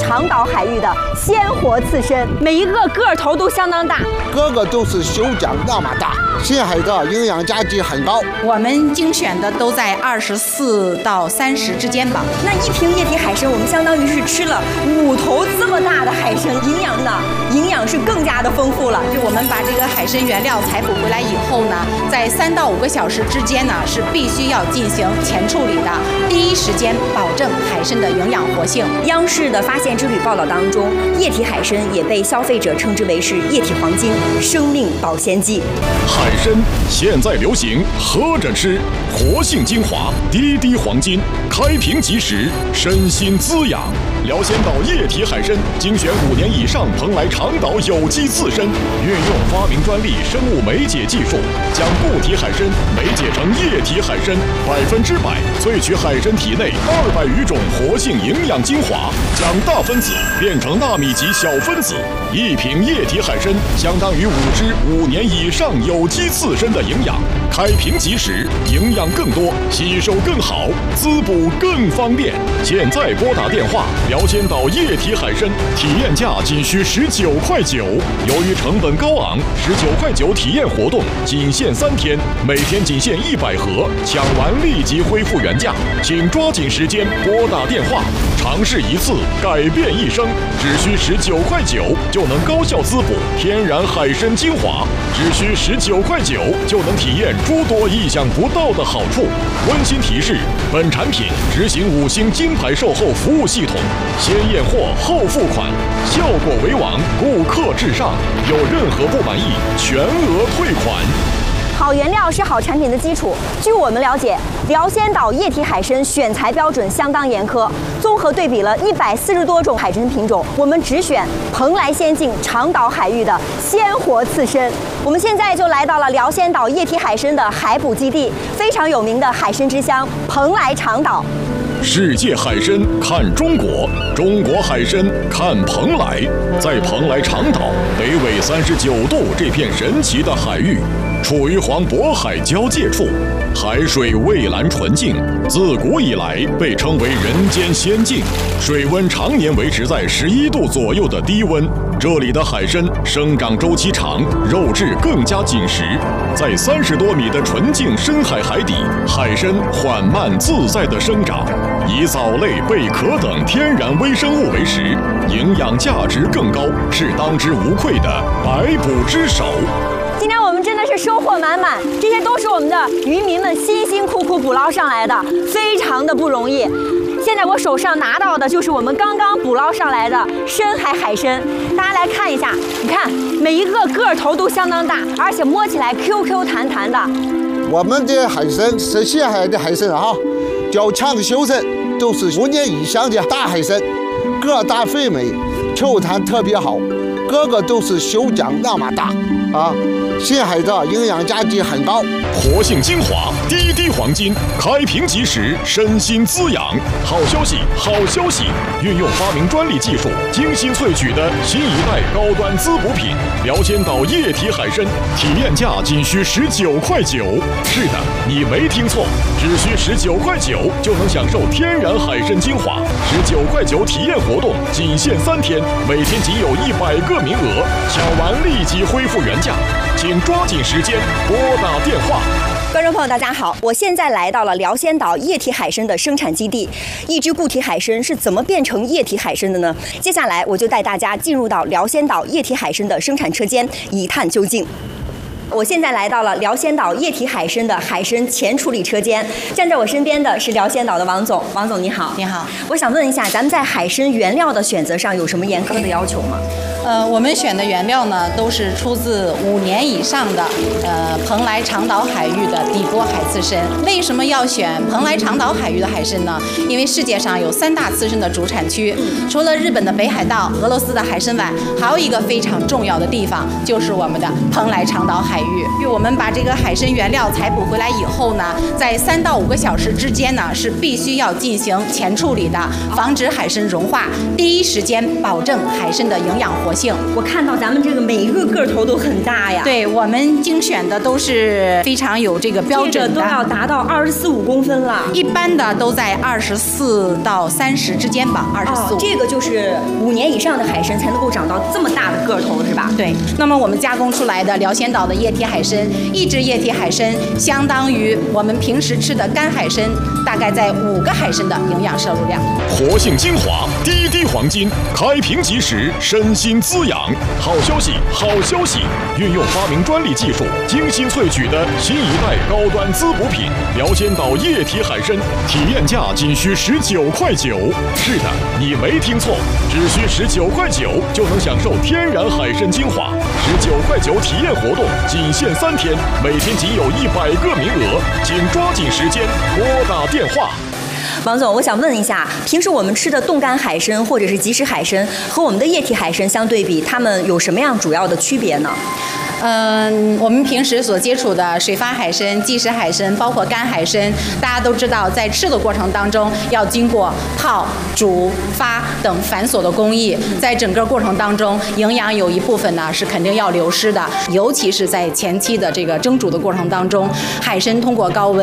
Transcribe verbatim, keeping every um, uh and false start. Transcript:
长岛海域的鲜活刺身，每一个个头都相当大， 个个都是手掌那么大，鲜海的营养价值很高。 我们精选的都在二十四到三十之间吧。 那一瓶液体海参，我们相当于是吃了五头这么大的海参，营养呢，营养是更加的丰富了。 就我们把这个海参原料采捕回来以后呢，在三到五个小时之间呢，是必须要进行前处理的，第一时间保证海参的营养活性。 央视的发现之旅报道当中，液体海参也被消费者称之为是液体黄金、生命保鲜剂。 海参现在流行喝着吃，活性精华，滴滴黄金，开瓶即食，身心滋养。辽仙岛液体海参精选五年以上蓬莱长岛有机刺身，运用发明专利生物酶解技术，将固体海参酶解成液体海参，百分之百萃取海参体内二百余种活性营养精华，将大分子变成纳米级小分子。一瓶液体海参相当于五只五年以上有机刺身的营养，开瓶即食，营养更多，吸收更好，滋补更方便。现在拨打电话。辽仙岛液体海参体验价仅需十九块九，由于成本高昂，十九块九体验活动仅限三天，每天仅限一百盒，抢完立即恢复原价，请抓紧时间拨打电话，尝试一次改变一生，只需十九块九就能高效滋补天然海参精华，只需十九块九就能体验诸多意想不到的好处。温馨提示：本产品执行五星金牌售后服务系统。先验货后付款，效果为王，顾客至上。有任何不满意，全额退款。 好原料是好产品的基础。据我们了解，辽仙岛液体海参选材标准相当严苛，综合对比了一百四十多种海参品种，我们只选蓬莱仙境长岛海域的鲜活刺身。我们现在就来到了辽仙岛液体海参的海捕基地，非常有名的海参之乡蓬莱长岛。 世界海参看中国，中国海参看蓬莱。在蓬莱长岛北纬三十九度这片神奇的海域，处于黄渤海交界处，海水蔚蓝纯净，自古以来被称为人间仙境，水温常年维持在十一度左右的低温。这里的海参生长周期长，肉质更加紧实。在三十多米的纯净深海海底，海参缓慢自在地生长，以藻类、贝壳等天然微生物为食，营养价值更高，是当之无愧的百捕之首。 今天我们真的是收获满满，这些都是我们的渔民们辛辛苦苦捕捞上来的，非常的不容易。现在我手上拿到的就是我们刚刚捕捞上来的深海海参，大家来看一下，你看每一个个头都相当大，而且摸起来 Q Q 弹弹的。 我们的海参是鲜海的海参啊，较强的修身，都是五年以上的大海参，个大肥美，球弹特别好，个个都是手掌那么大啊。鲜海的营养价值很高， 活性精华，滴滴黄金，开瓶即食，身心滋养。好消息，好消息！运用发明专利技术，精心萃取的新一代高端滋补品——辽仙岛液体海参，体验价仅需十九块九。是的，你没听错，只需十九块九就能享受天然海参精华。十九块九体验活动仅限三天，每天仅有一百个名额，抢完立即恢复原价。请抓紧时间拨打电话。 观众朋友，大家好，我现在来到了辽仙岛液体海参的生产基地。一只固体海参是怎么变成液体海参的呢？接下来我就带大家进入到辽仙岛液体海参的生产车间，一探究竟。我现在来到了辽仙岛液体海参的海参前处理车间，站在我身边的是辽仙岛的王总。王总你好。 你好。 我想问一下，咱们在海参原料的选择上有什么严苛的要求吗？ 呃，我们选的原料呢，都是出自五年以上的呃蓬莱长岛海域的底锅海刺参。为什么要选蓬莱长岛海域的海参呢？因为世界上有三大刺参的主产区，除了日本的北海道、俄罗斯的海参崴，还有一个非常重要的地方，就是我们的蓬莱长岛海海域。我们把这个海参原料采捕回来以后呢，在三到五个小时之间呢，是必须要进行前处理的，防止海参融化，第一时间保证海参的营养活性。 我看到咱们这个每一个个头都很大呀。 对，我们精选的都是非常有这个标准的， 这个都要达到二十四五公分了。 一般的都在二十四到三十之间吧，二十四。 这个就是五年以上的海参才能够长到这么大的个头，是吧？ 对。那么我们加工出来的辽仙岛的液体海参，一只液体海参相当于我们平时吃的干海参大概在五个海参的营养摄入量。 活性精华，滴滴黄金，开瓶即食，身心滋养。好消息，好消息！运用发明专利技术，精心萃取的新一代高端滋补品——辽仙岛液体海参，体验价仅需十九块九。是的，你没听错，只需十九块九就能享受天然海参精华。十九块九体验活动仅限三天，每天仅有一百个名额，请抓紧时间拨打电话。 王总，我想问一下，平时我们吃的冻干海参或者是即食海参和我们的液体海参相对比，它们有什么样主要的区别呢？ 嗯，我们平时所接触的水发海参、即食海参，包括干海参，大家都知道，在吃的过程当中要经过泡、煮、发等繁琐的工艺，在整个过程当中，营养有一部分呢是肯定要流失的，尤其是在前期的这个蒸煮的过程当中，海参通过高温。